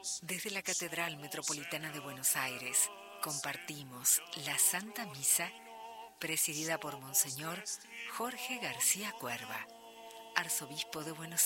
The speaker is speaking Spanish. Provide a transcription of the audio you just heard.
Desde la Catedral Metropolitana de Buenos Aires compartimos la Santa Misa presidida por Monseñor Jorge García Cuerva, arzobispo de Buenos Aires.